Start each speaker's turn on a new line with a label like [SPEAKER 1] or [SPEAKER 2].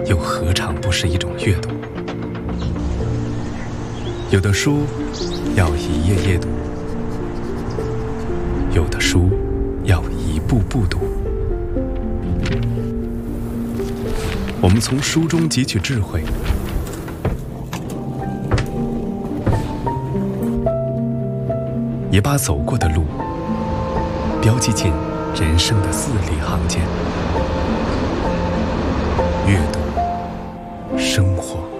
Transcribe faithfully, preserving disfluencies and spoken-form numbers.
[SPEAKER 1] 又何尝不是一种阅读？有的书要一页页读，有的书要一步步读。我们从书中汲取智慧，也把走过的路标记进人生的字里行间。阅读，生活。